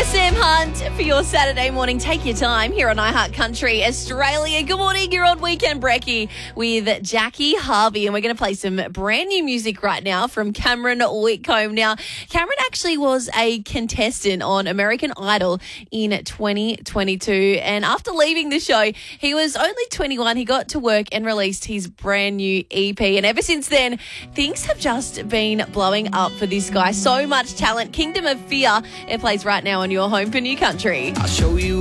Sam Hunt for your Saturday morning. Take your time here on iHeart Country Australia. Good morning, you're on Weekend Brekkie with Jackie Harvey, and we're going to play some brand new music right now from Cameron Whitcomb. Now, Cameron actually was a contestant on American Idol in 2022, and after leaving the show, he was only 21. He got to work and released his brand new EP, and ever since then, things have just been blowing up for this guy. So much talent. Kingdom of Fear, it plays right now on your home for New Country. I'll show you